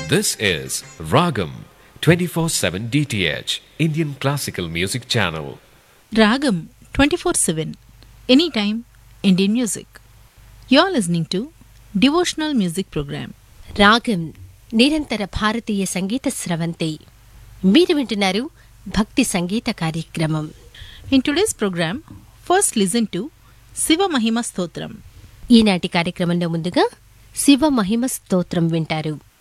This is Ragam 24/7 DTH Indian Classical Music Channel. Ragam 24/7 Anytime Indian Music. You're listening to Devotional Music Program. రాగం నిరంతర భారతీయ సంగీత స్రవంతి. మీరు వింటున్నారు భక్తి సంగీత కార్యక్రమం. In today's program, first listen to Siva Mahima Stotram. ఈనాటి కార్యక్రమంలో ముందుగా శివ మహిమ స్తోత్రం వింటారు.